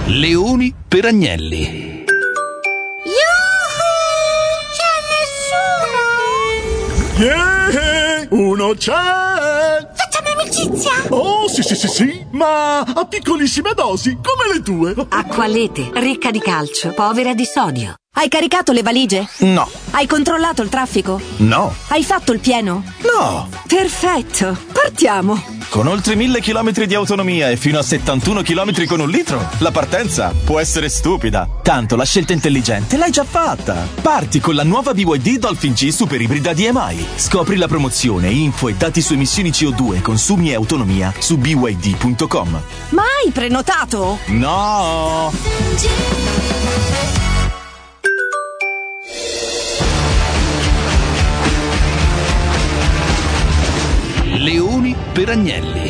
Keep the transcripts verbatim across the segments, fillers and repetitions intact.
Leoni per agnelli. Yeah, uno c'è! Facciamo amicizia? Oh, sì, sì, sì, sì, ma a piccolissime dosi, come le tue. Acqualete, ricca di calcio, povera di sodio. Hai caricato le valigie? No. Hai controllato il traffico? No. Hai fatto il pieno? No. Perfetto, partiamo! Con oltre mille chilometri di autonomia e fino a settantuno chilometri con un litro, la partenza può essere stupida. Tanto la scelta intelligente l'hai già fatta. Parti con la nuova B Y D Dolphin G Super Ibrida D M I. Scopri la promozione, info e dati su emissioni C O due, consumi e autonomia su b y d punto com. Ma hai prenotato? No! Leoni per agnelli.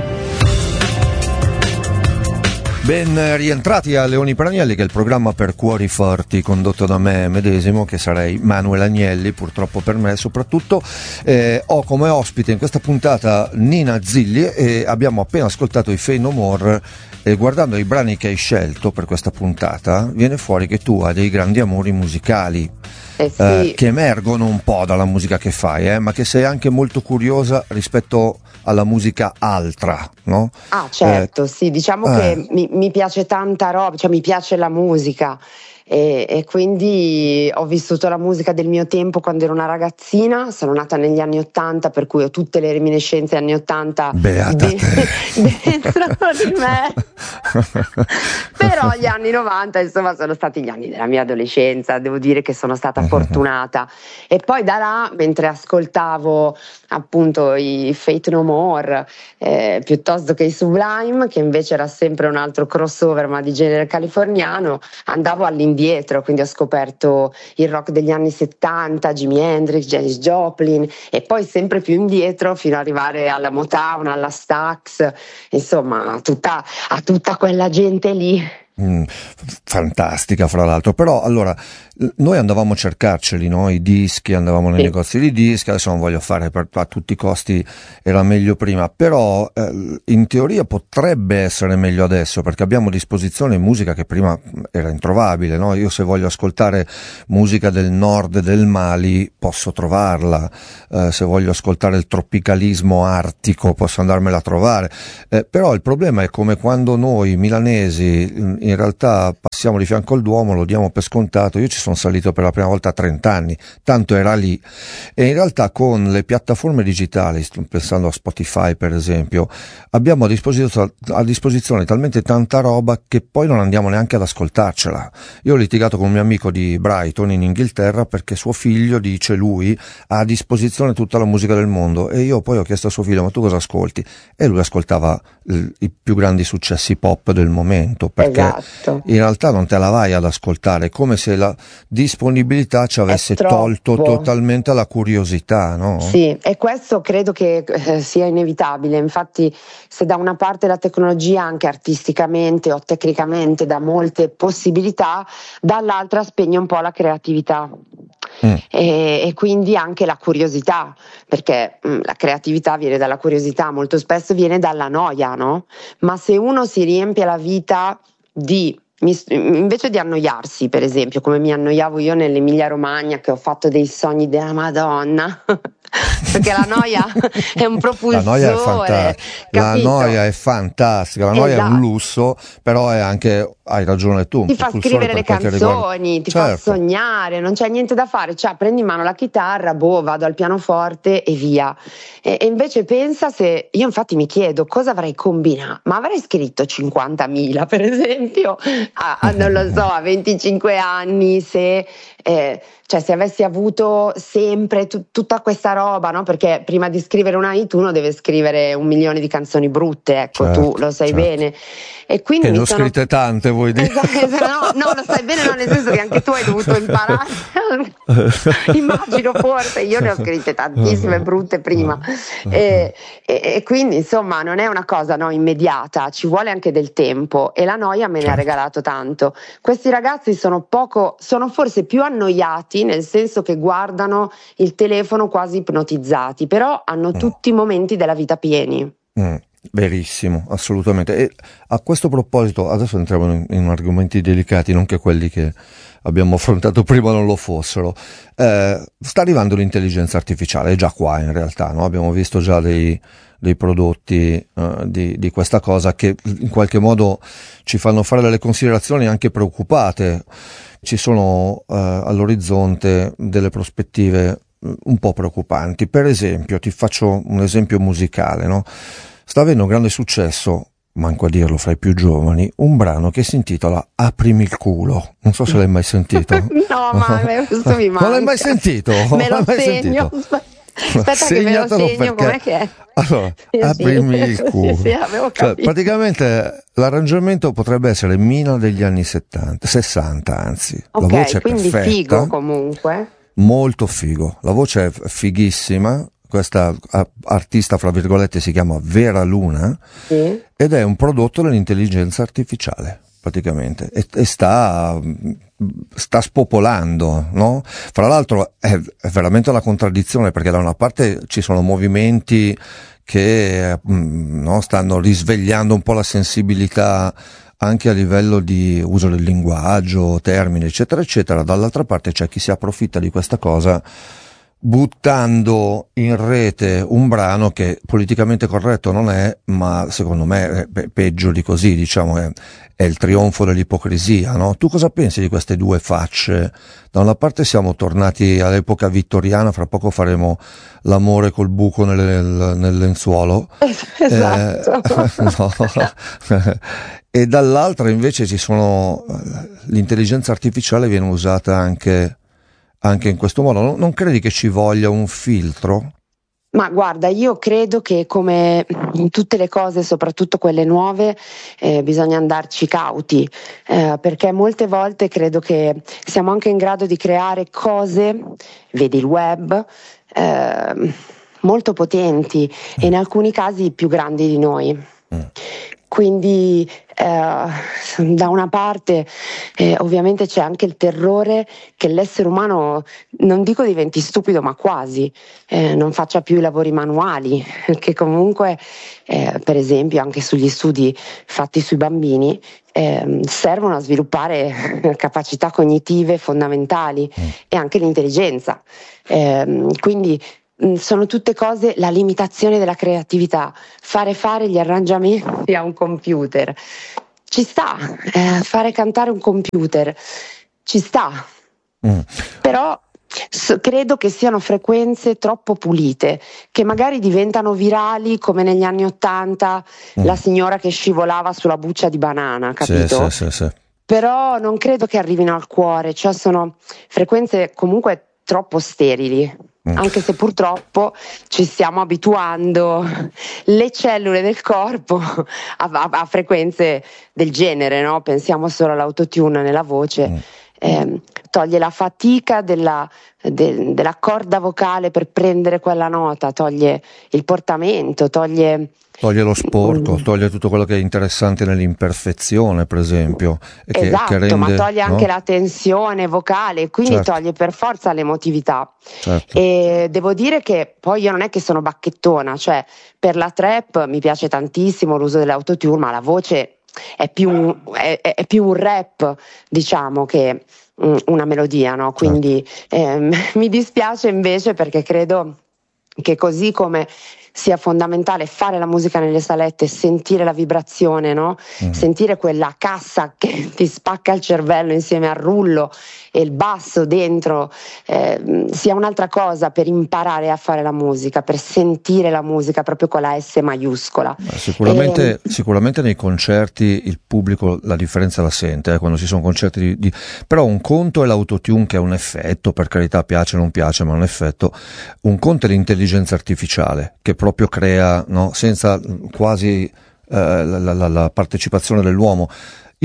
Ben rientrati a Leoni per Agnelli, che è il programma per cuori forti condotto da me medesimo, che sarei Manuel Agnelli, purtroppo per me soprattutto. Eh, ho come ospite in questa puntata Nina Zilli e abbiamo appena ascoltato i Faith No More. E guardando i brani che hai scelto per questa puntata viene fuori che tu hai dei grandi amori musicali. Eh sì. eh, che emergono un po' dalla musica che fai, eh, ma che sei anche molto curiosa rispetto alla musica altra, no? Ah, certo, eh, sì, diciamo eh. che mi, mi piace tanta roba, cioè mi piace la musica e, e quindi ho vissuto la musica del mio tempo quando ero una ragazzina, sono nata negli anni ottanta, per cui ho tutte le reminiscenze anni ottanta Beata de- dentro di me. Però gli anni novanta insomma sono stati gli anni della mia adolescenza, devo dire che sono stata fortunata. E poi da là, mentre ascoltavo appunto i Faith No More eh, piuttosto che i Sublime, che invece era sempre un altro crossover ma di genere californiano, andavo all'indietro, quindi ho scoperto il rock degli anni settanta, Jimi Hendrix, Janis Joplin, e poi sempre più indietro fino ad arrivare alla Motown, alla Stax, insomma a tutta, a tutta quella gente lì. Mm, fantastica, fra l'altro. Però allora noi andavamo a cercarceli, no? I dischi, andavamo nei Sì. negozi di dischi. Adesso non voglio fare per, a tutti i costi, era meglio prima, però eh, in teoria potrebbe essere meglio adesso, perché abbiamo a disposizione musica che prima era introvabile, no? Io se voglio ascoltare musica del nord del Mali posso trovarla, eh, se voglio ascoltare il tropicalismo artico posso andarmela a trovare, eh, però il problema è come quando noi milanesi in realtà passiamo di fianco al Duomo, lo diamo per scontato. Io ci sono salito per la prima volta a trenta anni, tanto era lì, e in realtà con le piattaforme digitali, sto pensando a Spotify per esempio, abbiamo a disposizione, a disposizione talmente tanta roba che poi non andiamo neanche ad ascoltarcela. Io ho litigato con un mio amico di Brighton in Inghilterra perché suo figlio dice lui ha a disposizione tutta la musica del mondo, e io poi ho chiesto a suo figlio ma tu cosa ascolti? E lui ascoltava l- i più grandi successi pop del momento, perché Esatto. in realtà non te la vai ad ascoltare, è come se la disponibilità ci avesse tolto troppo. totalmente la curiosità, no? Sì, e questo credo che eh, sia inevitabile. Infatti, se da una parte la tecnologia anche artisticamente o tecnicamente dà molte possibilità, dall'altra spegne un po' la creatività. Mm. E, e quindi anche la curiosità, perché mh, la creatività viene dalla curiosità, molto spesso viene dalla noia, no? Ma se uno si riempie la vita di invece di annoiarsi, per esempio, come mi annoiavo io nell'Emilia Romagna, che ho fatto dei sogni della Madonna, perché la noia è un propulsore. La noia è fantastica, la noia è fantastica, la noia esatto. È un lusso, però è anche, hai ragione tu, un ti fa scrivere le canzoni, riguarda... ti certo. fa sognare, non c'è niente da fare, cioè prendi in mano la chitarra, boh, vado al pianoforte e via. E, e invece pensa se, io infatti mi chiedo cosa avrei combinato, ma avrei scritto cinquantamila per esempio, a, a, non lo so, a venticinque anni, se... Eh, cioè se avessi avuto sempre t- tutta questa roba, no? Perché prima di scrivere una hit uno deve scrivere un milione di canzoni brutte, ecco, certo, tu lo sai certo. bene. E quindi che mi ne ho sono... scritte tante, vuoi dire? Esatto, no, no, lo sai bene, no, nel senso che anche tu hai dovuto imparare. Immagino, forse io ne ho scritte tantissime brutte prima. E, e, e quindi insomma non è una cosa, no, immediata, ci vuole anche del tempo, e la noia me ne certo. ha regalato tanto. Questi ragazzi sono poco, sono forse più annoiati, nel senso che guardano il telefono quasi ipnotizzati, però hanno mm. tutti i momenti della vita pieni. Mm. Verissimo, assolutamente. E a questo proposito, adesso entriamo in, in argomenti delicati, non che quelli che abbiamo affrontato prima non lo fossero. Eh, sta arrivando l'intelligenza artificiale, è già qua in realtà, no? Abbiamo visto già dei, dei prodotti uh, di, di questa cosa che in qualche modo ci fanno fare delle considerazioni anche preoccupate. Ci sono uh, all'orizzonte delle prospettive un po' preoccupanti. Per esempio, ti faccio un esempio musicale, no? Sta avendo un grande successo, manco a dirlo fra i più giovani, un brano che si intitola Aprimi il culo. Non so se l'hai mai sentito. No, ma questo mi manca. Non l'hai mai sentito? Me lo mai segno. Sentito? Aspetta Segnatelo, che me lo segno, perché... com'è che è? Allora, Sì, aprimi sì, il culo. sì, sì, avevo Cioè, capito. praticamente l'arrangiamento potrebbe essere Mina degli anni settanta, sessanta anzi. Ok, la voce è quindi perfetta, figo comunque. molto figo. La voce è fighissima. Questa artista, fra virgolette, si chiama Vera Luna, Sì. ed è un prodotto dell'intelligenza artificiale, praticamente, e, e sta, sta spopolando, no? Fra l'altro è, è veramente una contraddizione, perché da una parte ci sono movimenti che no, stanno risvegliando un po' la sensibilità anche a livello di uso del linguaggio, termini, eccetera, eccetera. Dall'altra parte c'è chi si approfitta di questa cosa buttando in rete un brano che politicamente corretto non è, ma secondo me è peggio di così, diciamo, è, è il trionfo dell'ipocrisia, no? Tu cosa pensi di queste due facce? Da una parte siamo tornati all'epoca vittoriana, fra poco faremo l'amore col buco nel, nel, nel lenzuolo. Esatto. Eh, no. E dall'altra invece ci sono, l'intelligenza artificiale viene usata anche anche in questo modo. Non, non credi che ci voglia un filtro? Ma guarda, io credo che come in tutte le cose, soprattutto quelle nuove, eh, bisogna andarci cauti, eh, perché molte volte credo che siamo anche in grado di creare cose, vedi il web, eh, molto potenti e in alcuni casi più grandi di noi. Mm. Quindi eh, da una parte eh, ovviamente c'è anche il terrore che l'essere umano, non dico diventi stupido, ma quasi, eh, non faccia più i lavori manuali, che comunque eh, per esempio anche sugli studi fatti sui bambini eh, servono a sviluppare capacità cognitive fondamentali mm. e anche l'intelligenza. Eh, quindi sono tutte cose, la limitazione della creatività, fare fare gli arrangiamenti a un computer, ci sta, eh, fare cantare un computer, ci sta, mm. però so, credo che siano frequenze troppo pulite, che magari diventano virali come negli anni Ottanta, mm. la signora che scivolava sulla buccia di banana, capito? Sì, sì, sì, sì. Però non credo che arrivino al cuore, cioè sono frequenze comunque troppo sterili. Anche se purtroppo ci stiamo abituando le cellule del corpo a, a, a frequenze del genere, no? Pensiamo solo all'autotune nella voce, mm. eh, toglie la fatica della, de, della corda vocale per prendere quella nota, toglie il portamento, toglie... Toglie lo sporco, toglie tutto quello che è interessante nell'imperfezione, per esempio. E che, esatto, che rende, ma toglie no? anche la tensione vocale, quindi certo. toglie per forza l'emotività. Certo. E devo dire che poi io non è che sono bacchettona, cioè per la trap mi piace tantissimo l'uso dell'autotune, ma la voce è più, è, è più un rap, diciamo, che mm, una melodia, no? Quindi certo. ehm, mi dispiace invece, perché credo che così come sia fondamentale fare la musica nelle salette, sentire la vibrazione, no? Mm. Sentire quella cassa che ti spacca il cervello insieme al rullo e il basso dentro, eh, sia un'altra cosa per imparare a fare la musica, per sentire la musica proprio con la S maiuscola. Beh, sicuramente, e... sicuramente nei concerti il pubblico la differenza la sente, eh, quando ci sono concerti di, di... però un conto è l'autotune, che è un effetto, per carità, piace o non piace, ma è un effetto. Un conto è l'intelligenza artificiale, che proprio crea, no, senza quasi eh, la, la, la partecipazione dell'uomo. Io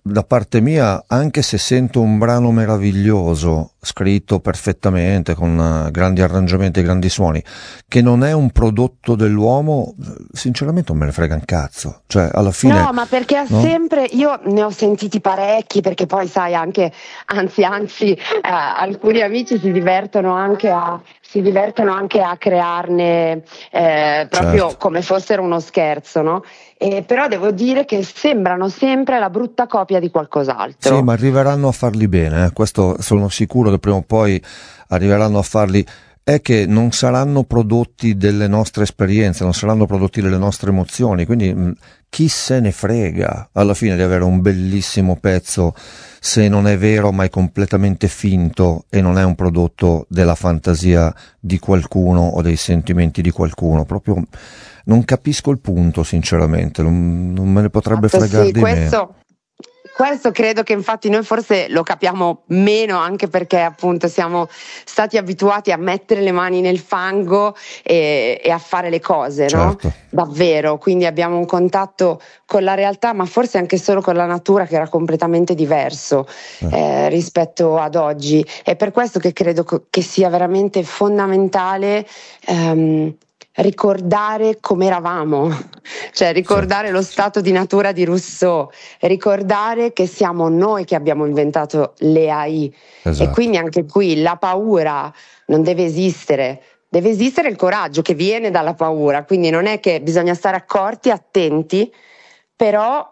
da parte mia, anche se sento un brano meraviglioso, scritto perfettamente, con uh, grandi arrangiamenti e grandi suoni, che non è un prodotto dell'uomo, sinceramente non me ne frega un cazzo. Cioè, alla fine. No, ma perché ha no? sempre, io ne ho sentiti parecchi, perché poi sai anche, anzi, anzi, eh, alcuni amici si divertono anche a. si divertono anche a crearne eh, proprio certo. come fossero uno scherzo, no? E però devo dire che sembrano sempre la brutta copia di qualcos'altro. Sì, ma arriveranno a farli bene, eh? Questo sono sicuro che prima o poi arriveranno a farli. È che non saranno prodotti delle nostre esperienze, non saranno prodotti delle nostre emozioni, quindi mh, chi se ne frega alla fine di avere un bellissimo pezzo se non è vero ma è completamente finto e non è un prodotto della fantasia di qualcuno o dei sentimenti di qualcuno. Proprio non capisco il punto, sinceramente, non, non me ne potrebbe Esatto, fregare sì, di questo... me. Questo credo che infatti noi forse lo capiamo meno, anche perché appunto siamo stati abituati a mettere le mani nel fango e, e a fare le cose, Certo. no? Davvero, quindi abbiamo un contatto con la realtà, ma forse anche solo con la natura, che era completamente diverso Eh. eh, rispetto ad oggi. È per questo che credo co- che sia veramente fondamentale ehm, ricordare come eravamo, cioè ricordare lo stato di natura di Rousseau, ricordare che siamo noi che abbiamo inventato le A I. Esatto. E quindi anche qui la paura non deve esistere, deve esistere il coraggio che viene dalla paura, quindi non è che bisogna stare accorti, attenti, però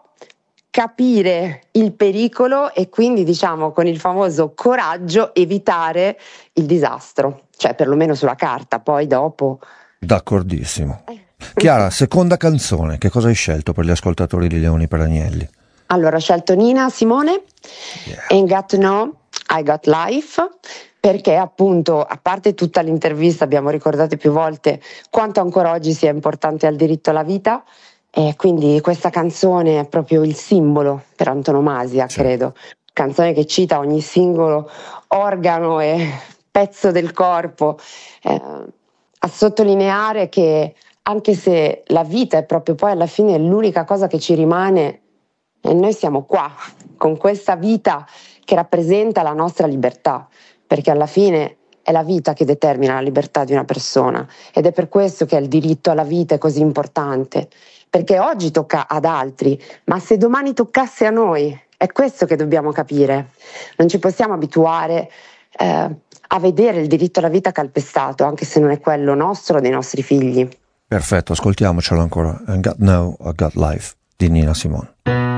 capire il pericolo e quindi, diciamo, con il famoso coraggio evitare il disastro, cioè perlomeno sulla carta, poi dopo. D'accordissimo. Chiara, seconda canzone, che cosa hai scelto per gli ascoltatori di Leoni per Agnelli? Allora, ho scelto Nina Simone, Yeah. Ain't Got to Know, I Got Life, perché appunto, a parte tutta l'intervista, abbiamo ricordato più volte quanto ancora oggi sia importante al diritto alla vita, e quindi questa canzone è proprio il simbolo per antonomasia, Sì. credo. Canzone che cita ogni singolo organo e pezzo del corpo, eh, a sottolineare che anche se la vita è proprio poi alla fine l'unica cosa che ci rimane, e noi siamo qua con questa vita che rappresenta la nostra libertà, perché alla fine è la vita che determina la libertà di una persona, ed è per questo che il diritto alla vita è così importante, perché oggi tocca ad altri, ma se domani toccasse a noi, è questo che dobbiamo capire. Non ci possiamo abituare eh, a vedere il diritto alla vita calpestato, anche se non è quello nostro o dei nostri figli. Perfetto, ascoltiamocelo ancora. I Got Now, I Got Life di Nina Simone.